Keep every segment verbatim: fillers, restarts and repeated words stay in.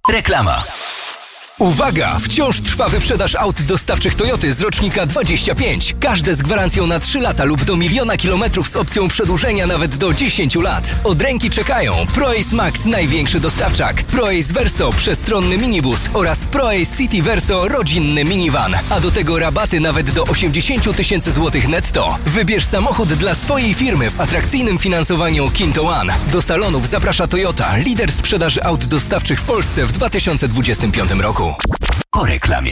Reklama. Uwaga! Wciąż trwa wyprzedaż aut dostawczych Toyoty z rocznika dwadzieścia pięć. Każde z gwarancją na trzy lata lub do miliona kilometrów z opcją przedłużenia nawet do dziesięciu lat. Od ręki czekają ProAce Max, największy dostawczak, ProAce Verso, przestronny minibus oraz ProAce City Verso, rodzinny minivan. A do tego rabaty nawet do osiemdziesiąt tysięcy złotych netto. Wybierz samochód dla swojej firmy w atrakcyjnym finansowaniu Kinto One. Do salonów zaprasza Toyota, lider sprzedaży aut dostawczych w Polsce w dwa tysiące dwudziestym piątym roku. Po reklamie.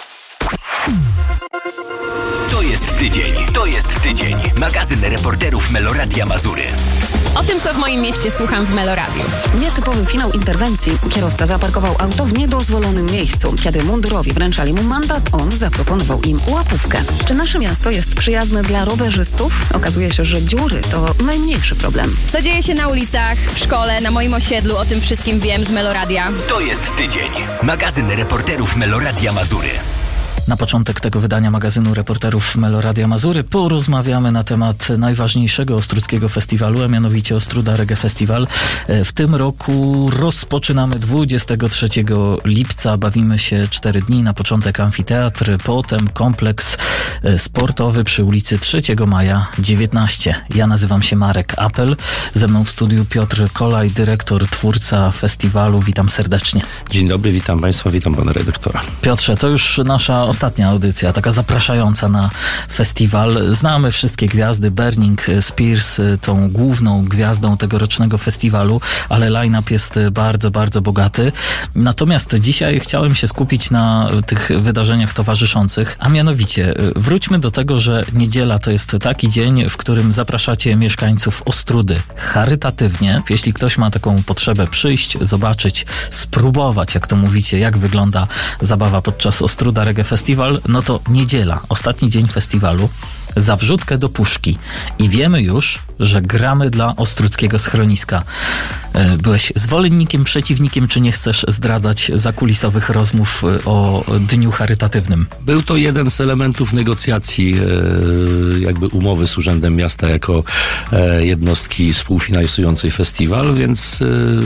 To jest tydzień, to jest tydzień. Magazyn reporterów Meloradia Mazury. O tym, co w moim mieście słucham w Meloradiu. Nietypowy finał interwencji. Kierowca zaparkował auto w niedozwolonym miejscu. Kiedy mundurowi wręczali mu mandat, on zaproponował im łapówkę. Czy nasze miasto jest przyjazne dla rowerzystów? Okazuje się, że dziury to najmniejszy problem. Co dzieje się na ulicach, w szkole, na moim osiedlu, o tym wszystkim wiem z Meloradia. To jest tydzień. Magazyn reporterów Meloradia Mazury. Na początek tego wydania magazynu reporterów Meloradia Mazury porozmawiamy na temat najważniejszego ostródzkiego festiwalu, a mianowicie Ostróda Reggae Festival. W tym roku rozpoczynamy dwudziestego trzeciego lipca. Bawimy się cztery dni. Na początek amfiteatr, potem kompleks sportowy przy ulicy trzeciego maja dziewiętnaście. Ja nazywam się Marek Apel. Ze mną w studiu Piotr Kolaj, dyrektor, twórca festiwalu. Witam serdecznie. Dzień dobry, witam Państwa, witam Pana redaktora. Piotrze, to już nasza ostatnia audycja, taka zapraszająca na festiwal. Znamy wszystkie gwiazdy. Burning Spears, tą główną gwiazdą tegorocznego festiwalu, ale line-up jest bardzo, bardzo bogaty. Natomiast dzisiaj chciałem się skupić na tych wydarzeniach towarzyszących, a mianowicie wróćmy do tego, że niedziela to jest taki dzień, w którym zapraszacie mieszkańców Ostródy charytatywnie. Jeśli ktoś ma taką potrzebę przyjść, zobaczyć, spróbować, jak to mówicie, jak wygląda zabawa podczas Ostróda Reggae Festival, no to niedziela, ostatni dzień festiwalu, za wrzutkę do puszki. I wiemy już, że gramy dla ostródzkiego schroniska. Byłeś zwolennikiem, przeciwnikiem, czy nie chcesz zdradzać zakulisowych rozmów o dniu charytatywnym? Był to jeden z elementów negocjacji jakby umowy z Urzędem Miasta jako jednostki współfinansującej festiwal, więc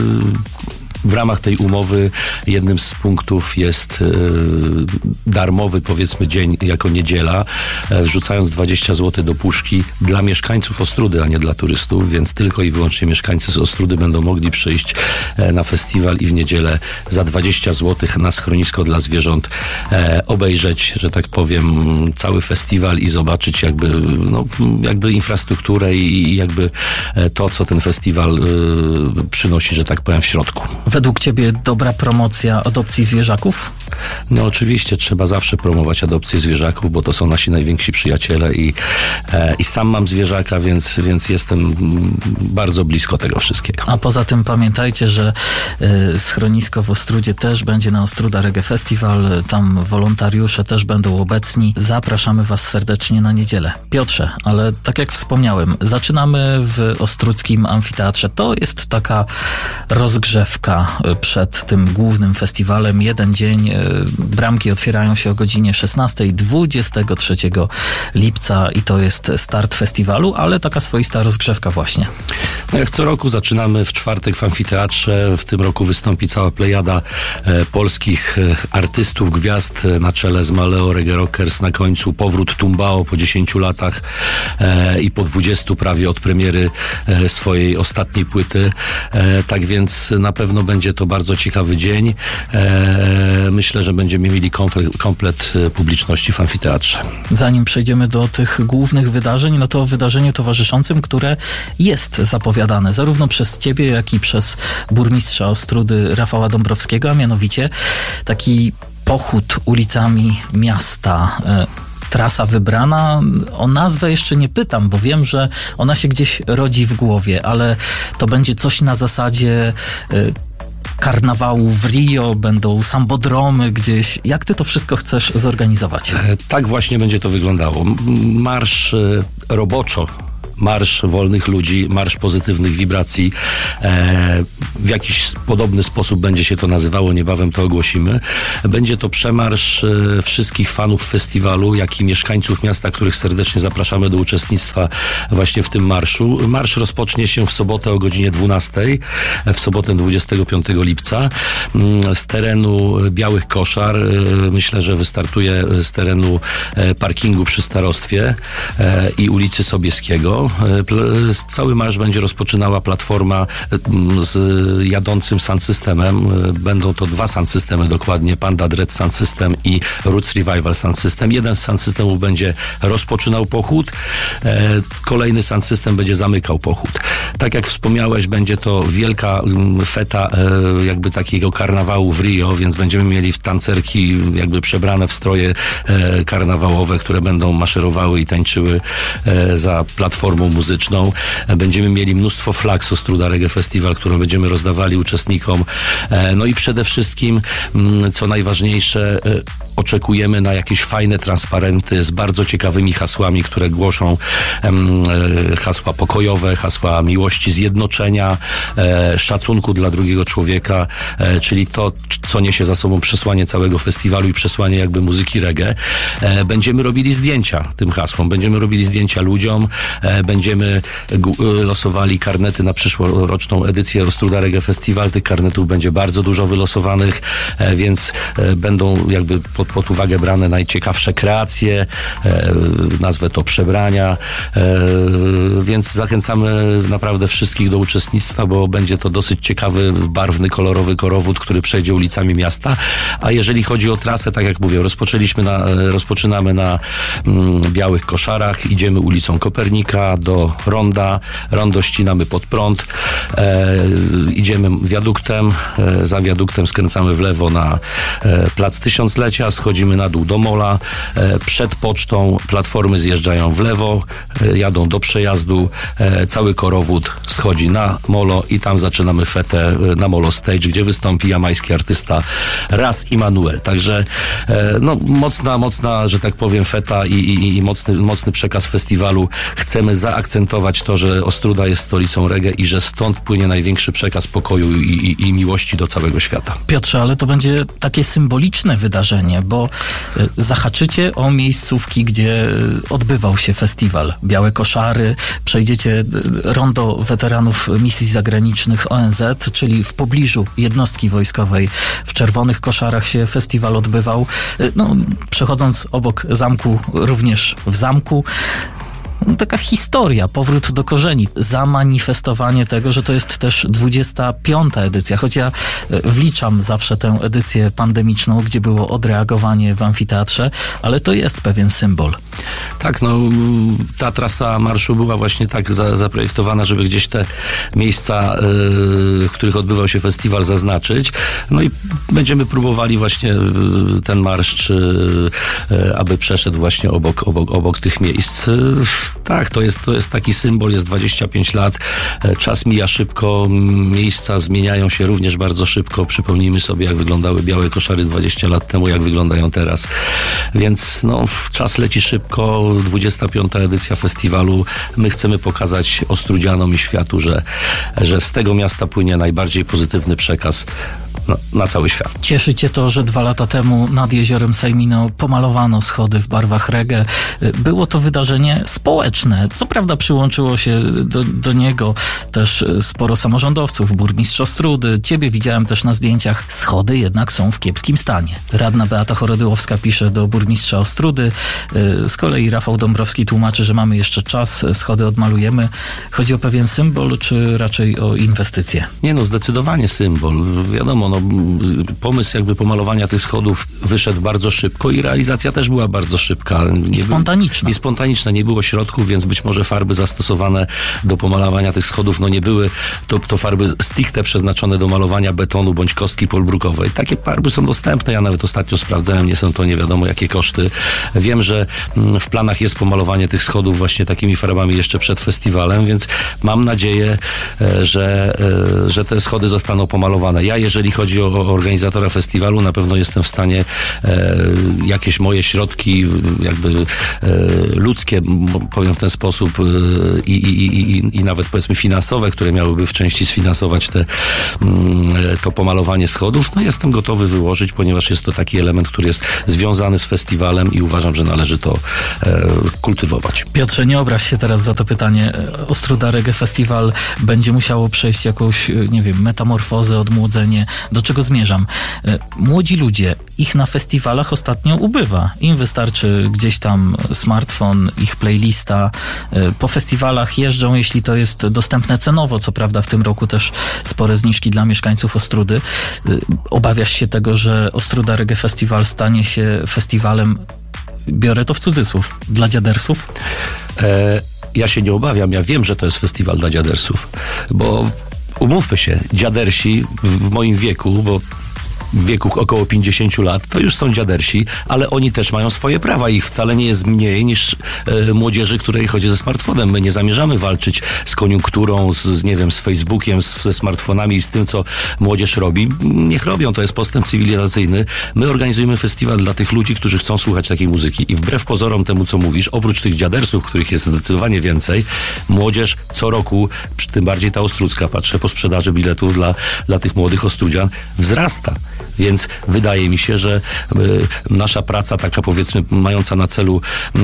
w ramach tej umowy jednym z punktów jest e, darmowy, powiedzmy, dzień jako niedziela, e, wrzucając dwadzieścia złotych do puszki dla mieszkańców Ostródy, a nie dla turystów, więc tylko i wyłącznie mieszkańcy z Ostródy będą mogli przyjść e, na festiwal i w niedzielę za dwadzieścia złotych na schronisko dla zwierząt e, obejrzeć, że tak powiem, cały festiwal i zobaczyć jakby, no, jakby infrastrukturę i, i jakby e, to, co ten festiwal e, przynosi, że tak powiem, w środku. Według ciebie dobra promocja adopcji zwierzaków? No oczywiście trzeba zawsze promować adopcję zwierzaków, bo to są nasi najwięksi przyjaciele i, e, i sam mam zwierzaka, więc, więc jestem bardzo blisko tego wszystkiego. A poza tym pamiętajcie, że y, schronisko w Ostródzie też będzie na Ostróda Reggae Festival. Tam wolontariusze też będą obecni. Zapraszamy was serdecznie na niedzielę. Piotrze, ale tak jak wspomniałem, zaczynamy w Ostródzkim Amfiteatrze. To jest taka rozgrzewka przed tym głównym festiwalem. Jeden dzień, bramki otwierają się o godzinie szesnastej, dwudziestego trzeciego lipca i to jest start festiwalu, ale taka swoista rozgrzewka właśnie. No jak co roku zaczynamy w czwartek w amfiteatrze. W tym roku wystąpi cała plejada e, polskich e, artystów, gwiazd e, na czele z Maleo Reggae Rockers, na końcu powrót Tumbao po dziesięciu latach e, i po dwudziestu prawie od premiery e, swojej ostatniej płyty. E, tak więc na pewno będzie to bardzo ciekawy dzień. E, myślę, że będziemy mieli komplet, komplet publiczności w amfiteatrze. Zanim przejdziemy do tych głównych wydarzeń, no to o wydarzeniu towarzyszącym, które jest zapowiadane zarówno przez ciebie, jak i przez burmistrza Ostródy Rafała Dąbrowskiego, a mianowicie taki pochód ulicami miasta. Trasa wybrana, o nazwę jeszcze nie pytam, bo wiem, że ona się gdzieś rodzi w głowie, ale to będzie coś na zasadzie y, karnawału w Rio, będą sambodromy gdzieś. Jak ty to wszystko chcesz zorganizować? E, tak właśnie będzie to wyglądało. Marsz e, roboczo marsz wolnych ludzi, marsz pozytywnych wibracji. E, w jakiś podobny sposób będzie się to nazywało, niebawem to ogłosimy. Będzie to przemarsz e, wszystkich fanów festiwalu, jak i mieszkańców miasta, których serdecznie zapraszamy do uczestnictwa właśnie w tym marszu. Marsz rozpocznie się w sobotę o godzinie dwunastej, w sobotę dwudziestego piątego lipca, z terenu Białych Koszar. Myślę, że wystartuje z terenu parkingu przy starostwie i ulicy Sobieskiego. Cały marsz będzie rozpoczynała platforma z jadącym sound systemem. Będą to dwa sound systemy dokładnie, Panda Dread Sound System i Roots Revival Sound System. Jeden z sound systemów będzie rozpoczynał pochód, kolejny sound system będzie zamykał pochód. Tak jak wspomniałeś, będzie to wielka feta jakby takiego karnawału w Rio, więc będziemy mieli tancerki jakby przebrane w stroje karnawałowe, które będą maszerowały i tańczyły za platformą muzyczną. Będziemy mieli mnóstwo flag z Ostruda Reggae Festival, które będziemy rozdawali uczestnikom. No i przede wszystkim, co najważniejsze, oczekujemy na jakieś fajne transparenty z bardzo ciekawymi hasłami, które głoszą hasła pokojowe, hasła miłości, zjednoczenia, szacunku dla drugiego człowieka, czyli to, co niesie za sobą przesłanie całego festiwalu i przesłanie jakby muzyki reggae. Będziemy robili zdjęcia tym hasłom, będziemy robili zdjęcia ludziom, będziemy losowali karnety na przyszłoroczną edycję Ostruda Reggae Festival. Tych karnetów będzie bardzo dużo wylosowanych, więc będą jakby pod, pod uwagę brane najciekawsze kreacje, nazwę to przebrania, więc zachęcamy naprawdę wszystkich do uczestnictwa, bo będzie to dosyć ciekawy, barwny, kolorowy korowód, który przejdzie ulicami miasta. A jeżeli chodzi o trasę, tak jak mówię, rozpoczęliśmy na, rozpoczynamy na mm, Białych Koszarach, idziemy ulicą Kopernika do Ronda, Rondo ścinamy pod prąd, e, idziemy wiaduktem, e, za wiaduktem skręcamy w lewo na e, Plac Tysiąclecia, schodzimy na dół do Mola, e, przed pocztą platformy zjeżdżają w lewo, e, jadą do przejazdu, e, cały korowód schodzi na Molo i tam zaczynamy fetę e, na Molo Stage, gdzie wystąpi jamański artysta Ras Immanuel. Także e, no, mocna, mocna, że tak powiem, feta i, i, i mocny, mocny przekaz festiwalu. Chcemy zaakcentować to, że Ostruda jest stolicą reggae i że stąd płynie największy przekaz pokoju i, i, i miłości do całego świata. Piotrze, ale to będzie takie symboliczne wydarzenie, bo zahaczycie o miejscówki, gdzie odbywał się festiwal. Białe Koszary, przejdziecie rondo weteranów misji zagranicznych O N Z, czyli w pobliżu jednostki wojskowej w Czerwonych Koszarach się festiwal odbywał. No, przechodząc obok zamku, również w zamku, taka historia, powrót do korzeni, zamanifestowanie tego, że to jest też dwudziesta piąta edycja, choć ja wliczam zawsze tę edycję pandemiczną, gdzie było odreagowanie w amfiteatrze, ale to jest pewien symbol. Tak, no ta trasa marszu była właśnie tak za, zaprojektowana, żeby gdzieś te miejsca, yy, w których odbywał się festiwal, zaznaczyć. No i będziemy próbowali właśnie yy, ten marsz, yy, yy, aby przeszedł właśnie obok, obok, obok tych miejsc. Yy, tak, to jest, to jest taki symbol, jest dwadzieścia pięć lat, yy, czas mija szybko, miejsca zmieniają się również bardzo szybko. Przypomnijmy sobie, jak wyglądały Białe Koszary dwadzieścia lat temu, jak wyglądają teraz. Więc no, czas leci szybko. dwudziesta piąta edycja festiwalu. My chcemy pokazać Ostrudzianom i światu, że, że z tego miasta płynie najbardziej pozytywny przekaz na, na cały świat. Cieszy cię to, że dwa lata temu nad jeziorem Sejmino pomalowano schody w barwach reggae. Było to wydarzenie społeczne. Co prawda przyłączyło się do, do niego też sporo samorządowców, burmistrz Ostrudy. Ciebie widziałem też na zdjęciach. Schody jednak są w kiepskim stanie. Radna Beata Choredyłowska pisze do burmistrza Ostrudy. Z kolei Rafał Dąbrowski tłumaczy, że mamy jeszcze czas, schody odmalujemy. Chodzi o pewien symbol, czy raczej o inwestycje? Nie no, zdecydowanie symbol. Wiadomo, no, pomysł jakby pomalowania tych schodów wyszedł bardzo szybko i realizacja też była bardzo szybka. Nie I spontaniczna. I spontaniczna. Nie było środków, więc być może farby zastosowane do pomalowania tych schodów, no nie były to, to farby stricte przeznaczone do malowania betonu bądź kostki polbrukowej. Takie farby są dostępne. Ja nawet ostatnio sprawdzałem, nie są to nie wiadomo jakie koszty. Wiem, że w planach jest pomalowanie tych schodów właśnie takimi farbami jeszcze przed festiwalem, więc mam nadzieję, że, że te schody zostaną pomalowane. Ja, jeżeli chodzi chodzi o, o organizatora festiwalu, na pewno jestem w stanie e, jakieś moje środki jakby e, ludzkie, powiem w ten sposób, e, i, i, i, i nawet powiedzmy finansowe, które miałyby w części sfinansować te, to pomalowanie schodów, no jestem gotowy wyłożyć, ponieważ jest to taki element, który jest związany z festiwalem i uważam, że należy to e, kultywować. Piotrze, nie obraź się teraz za to pytanie. Ostruda Reggae Festival będzie musiało przejść jakąś, nie wiem, metamorfozę, odmłodzenie. Do czego zmierzam? Młodzi ludzie, ich na festiwalach ostatnio ubywa. Im wystarczy gdzieś tam smartfon, ich playlista. Po festiwalach jeżdżą, jeśli to jest dostępne cenowo, co prawda w tym roku też spore zniżki dla mieszkańców Ostrudy. Obawiasz się tego, że Ostruda Reggae Festival stanie się festiwalem, biorę to w cudzysłów, dla dziadersów? E, ja się nie obawiam, ja wiem, że to jest festiwal dla dziadersów, bo umówmy się, dziadersi w, w moim wieku, bo w wieku około pięćdziesięciu lat, to już są dziadersi, ale oni też mają swoje prawa. Ich wcale nie jest mniej niż e, młodzieży, której chodzi ze smartfonem. My nie zamierzamy walczyć z koniunkturą, z, z nie wiem, z Facebookiem, z, ze smartfonami i z tym, co młodzież robi. Niech robią, to jest postęp cywilizacyjny. My organizujemy festiwal dla tych ludzi, którzy chcą słuchać takiej muzyki. I wbrew pozorom temu, co mówisz, oprócz tych dziadersów, których jest zdecydowanie więcej, młodzież co roku, tym bardziej ta ostrudzka, patrzę po sprzedaży biletów dla, dla tych młodych ostrudzian, wzrasta. Więc wydaje mi się, że y, nasza praca, taka powiedzmy mająca na celu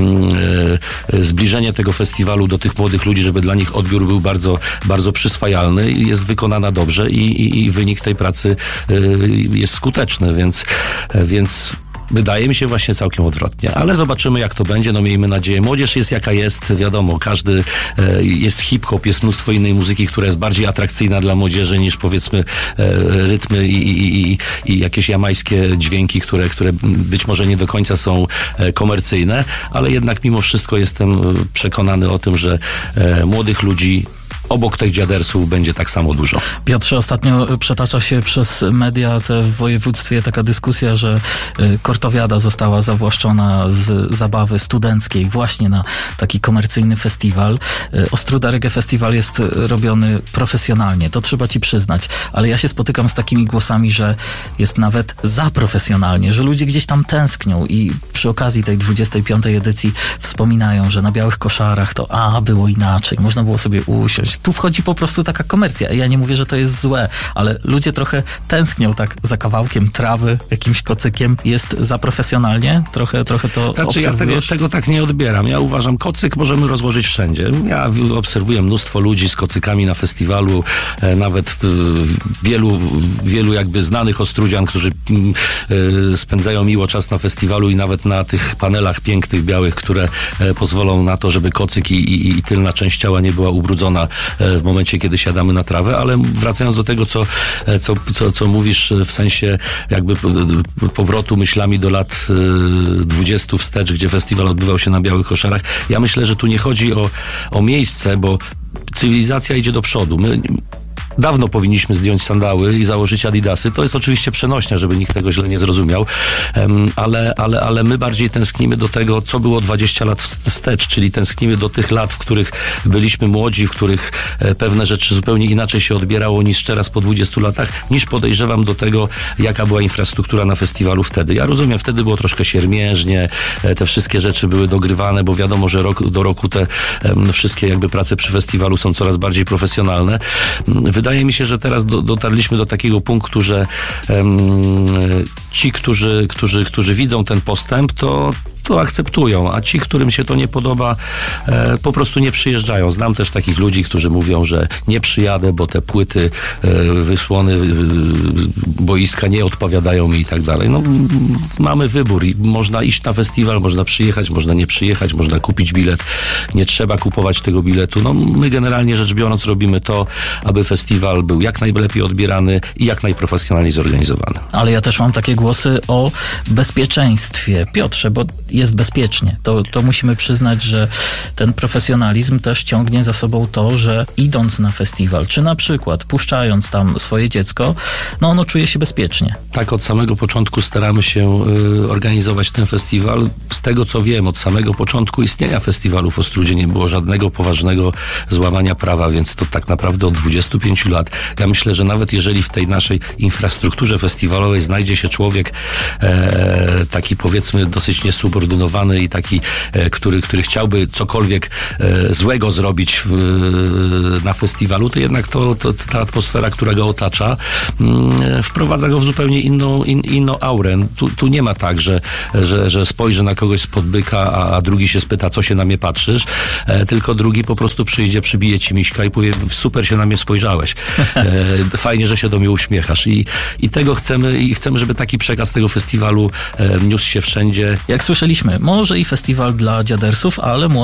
y, y, zbliżenie tego festiwalu do tych młodych ludzi, żeby dla nich odbiór był bardzo, bardzo przyswajalny, jest wykonana dobrze i, i, i wynik tej pracy y, jest skuteczny, więc, y, więc wydaje mi się właśnie całkiem odwrotnie. Ale zobaczymy, jak to będzie. No miejmy nadzieję. Młodzież jest jaka jest. Wiadomo, każdy e, jest hip-hop, jest mnóstwo innej muzyki, która jest bardziej atrakcyjna dla młodzieży niż powiedzmy e, rytmy i, i, i, i jakieś jamańskie dźwięki, które, które być może nie do końca są e, komercyjne, ale jednak mimo wszystko jestem przekonany o tym, że e, młodych ludzi obok tych dziadersów będzie tak samo dużo. Piotrze, ostatnio przetacza się przez media te w województwie taka dyskusja, że Kortowiada została zawłaszczona z zabawy studenckiej właśnie na taki komercyjny festiwal. Ostruda Reggae Festival jest robiony profesjonalnie, to trzeba ci przyznać, ale ja się spotykam z takimi głosami, że jest nawet za profesjonalnie, że ludzie gdzieś tam tęsknią i przy okazji tej dwudziestej piątej edycji wspominają, że na białych koszarach to a, było inaczej, można było sobie usiąść. Tu wchodzi po prostu taka komercja. Ja nie mówię, że to jest złe, ale ludzie trochę tęsknią tak za kawałkiem trawy, jakimś kocykiem. Jest za profesjonalnie? Trochę, trochę to znaczy, obserwujesz? Ja tego, tego tak nie odbieram. Ja uważam, kocyk możemy rozłożyć wszędzie. Ja obserwuję mnóstwo ludzi z kocykami na festiwalu, e, nawet e, wielu, wielu jakby znanych ostrudzian, którzy e, spędzają miło czas na festiwalu i nawet na tych panelach pięknych, białych, które e, pozwolą na to, żeby kocyk i, i, i tylna część ciała nie była ubrudzona w momencie, kiedy siadamy na trawę, ale wracając do tego, co, co, co, co mówisz w sensie jakby powrotu myślami do lat dwudziestu wstecz, gdzie festiwal odbywał się na białych koszarach, ja myślę, że tu nie chodzi o, o miejsce, bo cywilizacja idzie do przodu. My dawno powinniśmy zdjąć sandały i założyć adidasy. To jest oczywiście przenośnia, żeby nikt tego źle nie zrozumiał, um, ale, ale, ale my bardziej tęsknimy do tego, co było dwadzieścia lat wstecz, czyli tęsknimy do tych lat, w których byliśmy młodzi, w których e, pewne rzeczy zupełnie inaczej się odbierało niż teraz po dwudziestu latach, niż podejrzewam do tego, jaka była infrastruktura na festiwalu wtedy. Ja rozumiem, wtedy było troszkę siermiężnie, e, te wszystkie rzeczy były dogrywane, bo wiadomo, że rok do roku te e, wszystkie jakby prace przy festiwalu są coraz bardziej profesjonalne. Wydaje mi się, że teraz do, dotarliśmy do takiego punktu, że um, ci, którzy, którzy, którzy widzą ten postęp, to to akceptują, a ci, którym się to nie podoba, e, po prostu nie przyjeżdżają. Znam też takich ludzi, którzy mówią, że nie przyjadę, bo te płyty, e, wysłony e, boiska nie odpowiadają mi i tak dalej. No, mamy wybór i można iść na festiwal, można przyjechać, można nie przyjechać, można kupić bilet. Nie trzeba kupować tego biletu. No, my generalnie rzecz biorąc robimy to, aby festiwal był jak najlepiej odbierany i jak najprofesjonalniej zorganizowany. Ale ja też mam takie głosy o bezpieczeństwie. Piotrze, bo jest bezpiecznie. To, to musimy przyznać, że ten profesjonalizm też ciągnie za sobą to, że idąc na festiwal, czy na przykład puszczając tam swoje dziecko, no ono czuje się bezpiecznie. Tak, od samego początku staramy się y, organizować ten festiwal. Z tego co wiem, od samego początku istnienia festiwalu w Ostródzie nie było żadnego poważnego złamania prawa, więc to tak naprawdę od dwudziestu pięciu lat. Ja myślę, że nawet jeżeli w tej naszej infrastrukturze festiwalowej znajdzie się człowiek e, taki powiedzmy dosyć niesubordynowany i taki, e, który, który chciałby cokolwiek e, złego zrobić w, na festiwalu, to jednak to, to, ta atmosfera, która go otacza, m, wprowadza go w zupełnie inną, in, inną aurę. Tu, tu nie ma tak, że, że, że spojrzy na kogoś spod byka, a, a drugi się spyta, co się na mnie patrzysz, e, tylko drugi po prostu przyjdzie, przybije ci miśka i powie, super się na mnie spojrzałeś. E, fajnie, że się do mnie uśmiechasz. I, i tego chcemy, i chcemy, żeby taki przekaz tego festiwalu e, niósł się wszędzie. Jak słyszeliśmy, może i festiwal dla dziadersów, ale